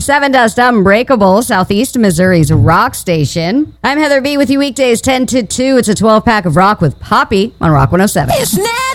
Seven Dust Unbreakable, Southeast Missouri's rock station. I'm Heather B. with you weekdays 10 to 2. It's a 12-pack of rock with Poppy on Rock 107. It's now.